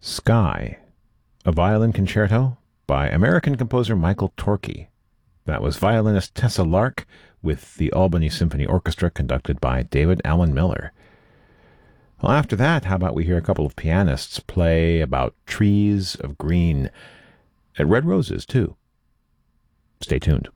Sky, a violin concerto by American composer Michael Torke. That was violinist Tessa Lark with the Albany Symphony Orchestra conducted by David Allen Miller. Well, after that, how about we hear a couple of pianists play about trees of green, and red roses, too. Stay tuned.